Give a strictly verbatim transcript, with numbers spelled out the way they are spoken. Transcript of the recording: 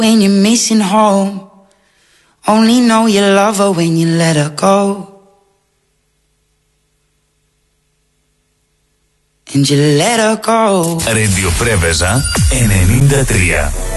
when you're missing home. Only know you love her when you let her go. And you let her go. Ρέντιο Πρέβεζα ενενήντα τρία.